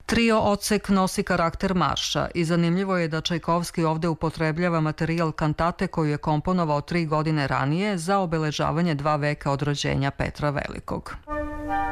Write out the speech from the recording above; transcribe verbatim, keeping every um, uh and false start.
Trio Odsek nosi karakter marša i zanimljivo je da Čajkovski ovde upotrebljava materijal kantate koju je komponovao tri godine ranije za obeležavanje dva veka od rođenja Petra Velikog.